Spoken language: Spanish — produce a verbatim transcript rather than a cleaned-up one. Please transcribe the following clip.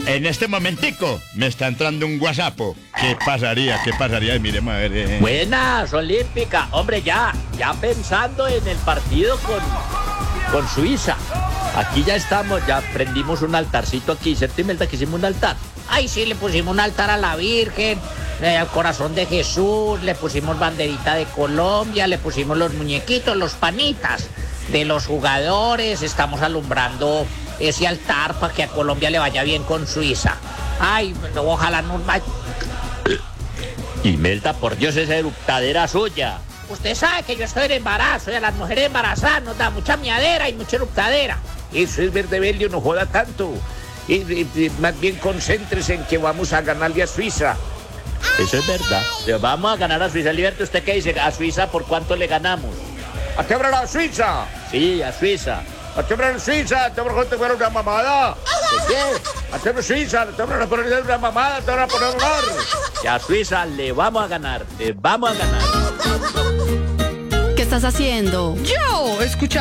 En este momentico me está entrando un WhatsApp. ¿Qué pasaría? ¿Qué pasaría? Miremos a ver. Eh. Buenas, Olímpica. Hombre, ya, ya pensando en el partido con, con Suiza. Aquí ya estamos, ya prendimos un altarcito aquí, ¿cierto, Imelda, que hicimos un altar? Ay, sí, le pusimos un altar a la Virgen, eh, al corazón de Jesús, le pusimos banderita de Colombia, le pusimos los muñequitos, los panitas de los jugadores, estamos alumbrando ese altar para que a Colombia le vaya bien con Suiza. Ay, ojalá nos vaya. Imelda, por Dios, esa eructadera suya. Usted sabe que yo estoy en embarazo y a las mujeres embarazadas nos da mucha miadera y mucha eructadera. Eso es Verdebelio, no joda tanto. Y, y, y más bien concéntrese en que vamos a ganarle a Suiza. Eso es verdad. Pero vamos a ganar a Suiza. Liberto, ¿usted qué dice? ¿A Suiza por cuánto le ganamos? ¿A qué habrá la Suiza? Sí, a Suiza. ¿A qué habrá la Suiza? ¿Te habrá que fuera una mamada? ¿Qué? ¿A qué habrá Suiza? ¿Te habrá poner una mamada? ¿Te habrá poner hablar? Y a Suiza le vamos a ganar. Le vamos a ganar. ¿Qué estás haciendo? Yo, escucha.